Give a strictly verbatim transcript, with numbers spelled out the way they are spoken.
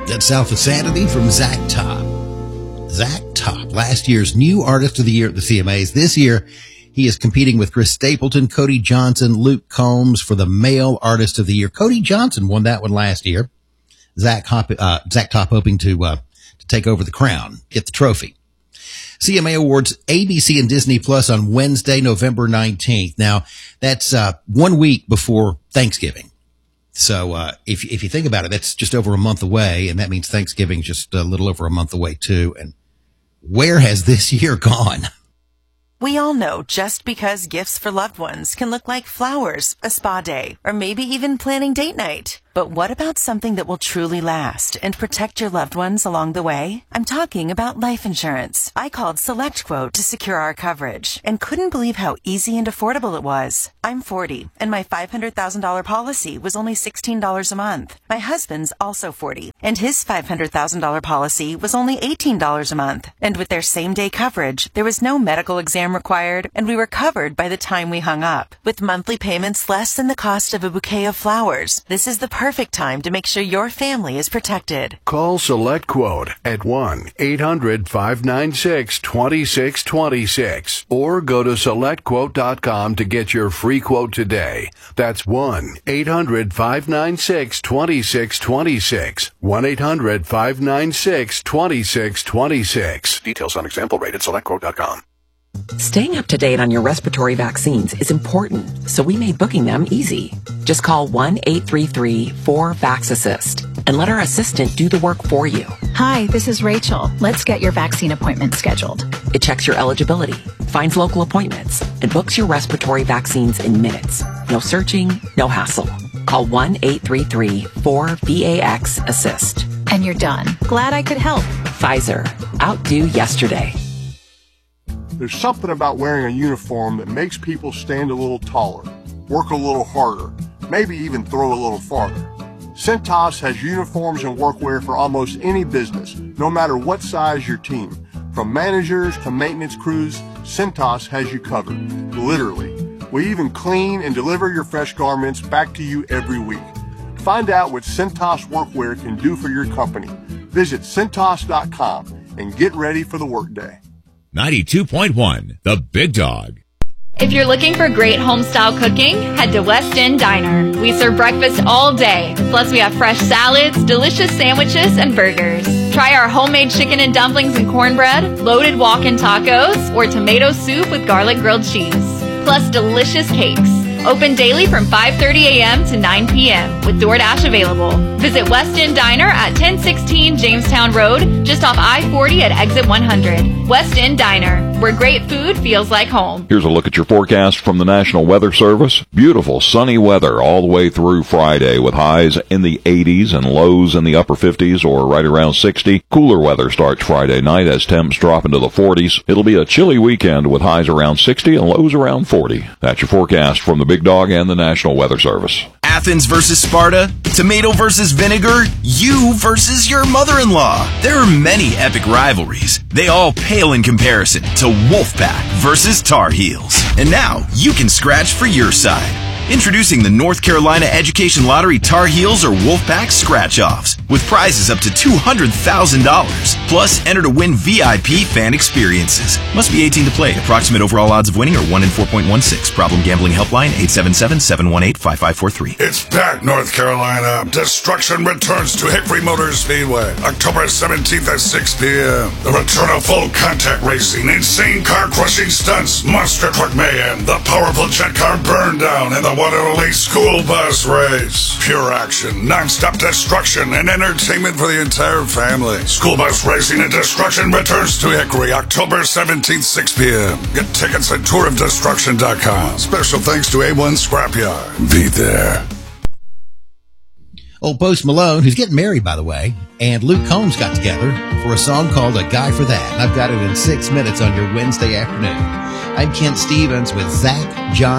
That's Alpha Sanity from Zach Top. Zach Top, last year's new artist of the year at the C M As. This year, he is competing with Chris Stapleton, Cody Johnson, Luke Combs for the male artist of the year. Cody Johnson won that one last year. Zach, Hop, uh, Zach Top hoping to, uh, to take over the crown, get the trophy. C M A Awards, A B C and Disney Plus on Wednesday, November nineteenth. Now, that's, uh, one week before Thanksgiving. So, uh, if, if you think about it, that's just over a month away, and that means Thanksgiving's just a little over a month away too. And where has this year gone? We all know just because gifts for loved ones can look like flowers, a spa day, or maybe even planning date night. But what about something that will truly last and protect your loved ones along the way? I'm talking about life insurance. I called SelectQuote to secure our coverage and couldn't believe how easy and affordable it was. I'm forty, and my five hundred thousand dollars policy was only sixteen dollars a month. My husband's also forty, and his five hundred thousand dollars policy was only eighteen dollars a month. And with their same-day coverage, there was no medical exam required, and we were covered by the time we hung up. With monthly payments less than the cost of a bouquet of flowers, this is the perfect time to make sure your family is protected. Call SelectQuote at one eight hundred five nine six two six two six or go to select quote dot com to get your free quote today. That's one eight hundred five nine six two six two six. one eight hundred five nine six two six two six. Details on example rate at select quote dot com. Staying up to date on your respiratory vaccines is important, so we made booking them easy. Just call one eight three three four vax assist and let our assistant do the work for you. Hi, this is Rachel. Let's get your vaccine appointment scheduled. It checks your eligibility, finds local appointments, and books your respiratory vaccines in minutes. No searching, no hassle. Call one eight three three four vax assist. And you're done. Glad I could help. Pfizer. Outdo yesterday. There's something about wearing a uniform that makes people stand a little taller, work a little harder, maybe even throw a little farther. Cintas has uniforms and workwear for almost any business, no matter what size your team. From managers to maintenance crews, Cintas has you covered, literally. We even clean and deliver your fresh garments back to you every week. Find out what Cintas workwear can do for your company. Visit Cintas dot com and get ready for the workday. ninety-two point one, The Big Dog. If you're looking for great home-style cooking, head to West End Diner. We serve breakfast all day. Plus, we have fresh salads, delicious sandwiches, and burgers. Try our homemade chicken and dumplings and cornbread, loaded walk-in tacos, or tomato soup with garlic grilled cheese. Plus, delicious cakes. Open daily from five thirty a.m. to nine p.m. with DoorDash available. Visit West End Diner at ten sixteen Jamestown Road, just off I forty at exit one hundred. West End Diner, where great food feels like home. Here's a look at your forecast from the National Weather Service. Beautiful sunny weather all the way through Friday with highs in the eighties and lows in the upper fifties or right around sixty. Cooler weather starts Friday night as temps drop into the forties. It'll be a chilly weekend with highs around sixty and lows around forty. That's your forecast from the Big Dog and the National Weather Service. Athens versus Sparta, tomato versus vinegar, you versus your mother-in-law. There are many epic rivalries. They all pale in comparison to Wolfpack versus Tar Heels. And now you can scratch for your side. Introducing the North Carolina Education Lottery Tar Heels or Wolfpack Scratch-Offs with prizes up to two hundred thousand dollars. Plus, enter to win V I P fan experiences. Must be eighteen to play. Approximate overall odds of winning are one in four point one six. Problem gambling helpline eight seven seven, seven one eight, five five four three. It's back, North Carolina. Destruction returns to Hickory Motor Speedway. October seventeenth at six p.m. The return of full contact racing, insane car-crushing stunts, monster truck mayhem, the powerful jet car burn down, and the one and only school bus race. Pure action, non-stop destruction, and entertainment for the entire family. School bus racing and destruction returns to Hickory, October seventeenth, six p.m. Get tickets at tour of destruction dot com. Special thanks to A one Scrapyard. Be there. Old Post Malone, who's getting married, by the way, and Luke Combs got together for a song called A Guy for That. And I've got it in six minutes on your Wednesday afternoon. I'm Kent Stevens with Zach, John,